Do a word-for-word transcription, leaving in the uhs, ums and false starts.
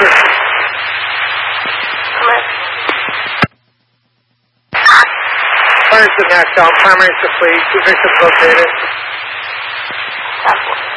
Fires to knocked out. Primary complete. Two victims located. That's